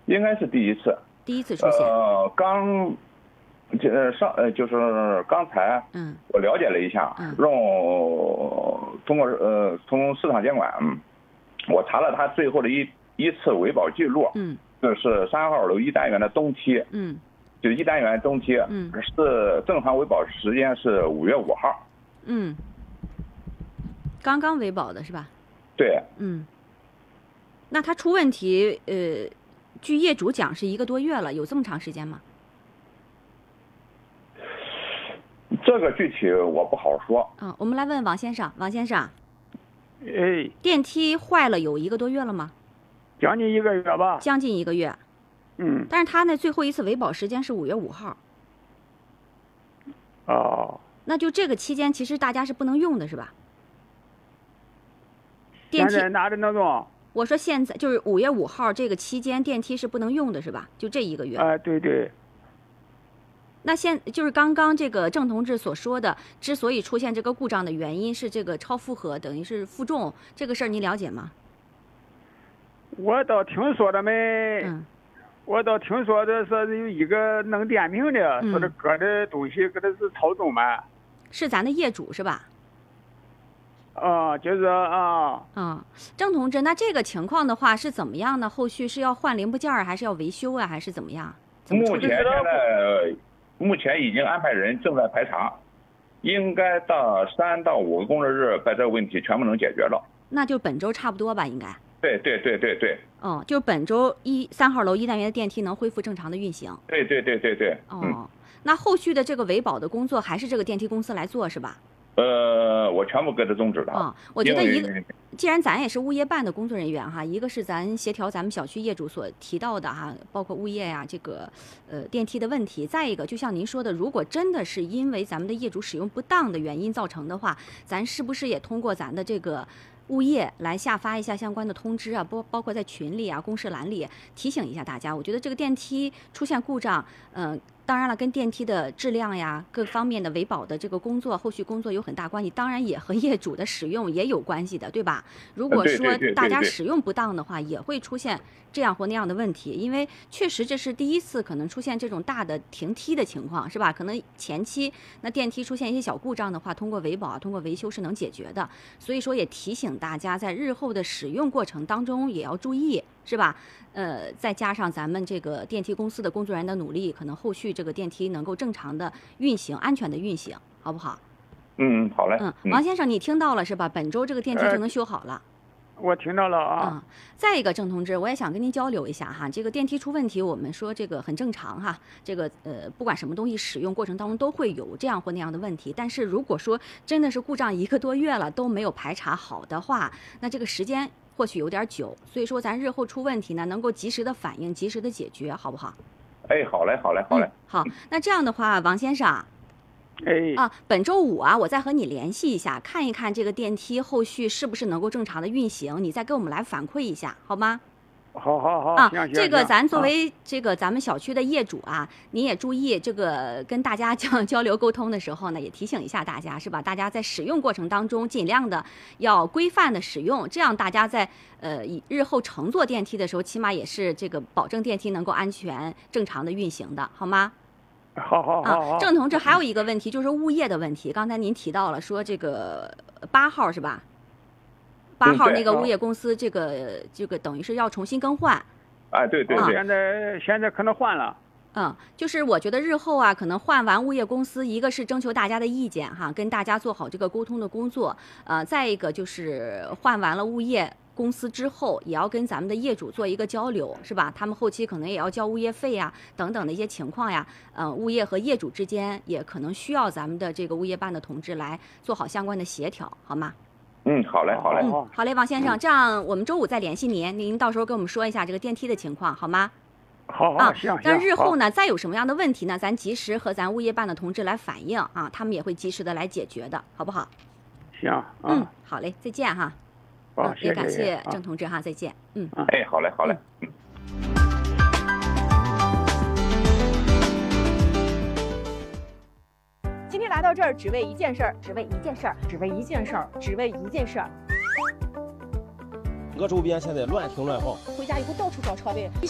应该是第一次。 第一次出现。 就是刚才，我了解了一下，从市场监管，我查了他最后的一次维保记录，就是3号楼1单元的东梯，就1单元东梯，是正常维保时间是5月5号， 刚刚维保的是吧？ 对， 那他出问题，据业主讲是1个多月了，有这么长时间吗？ 这个具体我不好说。 我们来问王先生，王先生，电梯坏了有1个多月了吗？ 将近1个月吧。 将近1个月。但是他那最后一次维保时间是5月5号。那就这个期间，其实大家是不能用的，是吧？ 现在哪里能用？ 我说现在就是5月5号这个期间，电梯是不能用的，是吧？就这1个月。 对对。 那就是刚刚这个郑同志所说的，之所以出现这个故障的原因是这个超负荷，等于是负重，这个事儿你了解吗？ 我倒听说的没。我倒听说的是有一个弄电瓶的，说的搁的东西搁的是超重嘛。 是咱的业主是吧？ 就是郑同志，那这个情况的话是怎么样呢？后续是要换零部件还是要维修啊，还是怎么样？ 目前已经安排人正在排查，应该到3到5个工作日把这个问题全部能解决了。 那就本周差不多吧，应该。 对。 就本周3号楼1单元的电梯能恢复正常的运行。 对。 那后续的这个维保的工作还是这个电梯公司来做是吧？ 我全部给他终止了。 我觉得既然咱也是物业办的工作人员哈，一个是咱协调咱们小区业主所提到的哈，包括物业呀这个电梯的问题，再一个就像您说的，如果真的是因为咱们的业主使用不当的原因造成的话，咱是不是也通过咱的这个物业来下发一下相关的通知啊，包括在群里啊、公示栏里提醒一下大家。我觉得这个电梯出现故障，当然了，跟电梯的质量呀、各方面的维保的这个工作、后续工作有很大关系，当然也和业主的使用也有关系的，对吧？如果说大家使用不当的话，也会出现这样或那样的问题，因为确实这是第一次可能出现这种大的停梯的情况，是吧？可能前期那电梯出现一些小故障的话，通过维保啊、通过维修是能解决的。所以说也提醒大家，在日后的使用过程当中也要注意，是吧？再加上咱们这个电梯公司的工作人员的努力，可能后续这个电梯能够正常的运行、安全的运行，好不好？ 好嘞。 王先生，你听到了是吧？本周这个电梯就能修好了。 我听到了啊。 再一个，郑同志，我也想跟您交流一下哈。这个电梯出问题，我们说这个很正常哈。这个不管什么东西使用过程当中都会有这样或那样的问题。但是如果说真的是故障1个多月了都没有排查好的话，那这个时间或许有点久。所以说咱日后出问题呢，能够及时的反应，及时的解决，好不好？ 好嘞。 好，那这样的话，王先生。本周5啊，我再和你联系一下，看一看这个电梯后续是不是能够正常的运行，你再给我们来反馈一下，好吗？ 好这个咱作为这个咱们小区的业主啊，你也注意这个跟大家交流沟通的时候呢，也提醒一下大家，是吧？大家在使用过程当中尽量的要规范的使用，这样大家在日后乘坐电梯的时候，起码也是这个保证电梯能够安全正常的运行的，好吗？ 好。 郑同志，还有一个问题就是物业的问题。刚才您提到了说这个8号是吧？8号那个物业公司，这个等于是要重新更换。 对。 现在可能换了。 就是我觉得日后啊，可能换完物业公司，一个是征求大家的意见哈，跟大家做好这个沟通的工作。再一个就是换完了物业公司之后，也要跟咱们的业主做一个交流，是吧？他们后期可能也要交物业费呀，等等的一些情况呀。物业和业主之间也可能需要咱们的这个物业办的同志来做好相关的协调，好吗？ 好嘞。 好嘞，王先生，这样我们周5再联系您，您到时候跟我们说一下这个电梯的情况，好吗？ 行。 但日后呢，再有什么样的问题呢，咱及时和咱物业办的同志来反映啊，他们也会及时的来解决的，好不好？ 行。 好嘞，再见哈。也感谢郑同志哈，再见。 好嘞。 今天来到这儿，只为一件事儿，只为一件事儿，只为一件事儿，只为一件事儿。 我周边现在乱停乱放， 回家以后到处找车位。